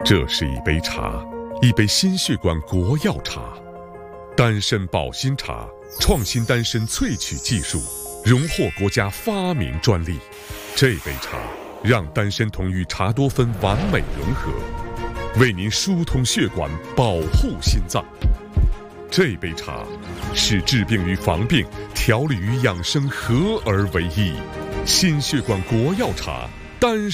这是一杯茶，一杯心血管国药茶，丹参保心茶，创新丹参萃取技术，荣获国家发明专利。这杯茶让丹参酮与茶多酚完美融合，为您疏通血管，保护心脏。这杯茶是治病与防病、调理与养生合而为一，心血管国药茶，丹